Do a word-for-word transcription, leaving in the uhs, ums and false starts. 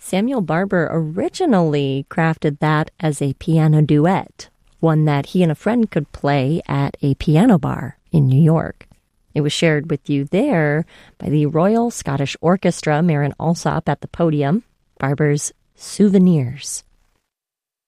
Samuel Barber originally crafted that as a piano duet, one that he and a friend could play at a piano bar in New York. It was shared with you there by the Royal Scottish Orchestra, Marin Alsop at the podium, Barber's Souvenirs.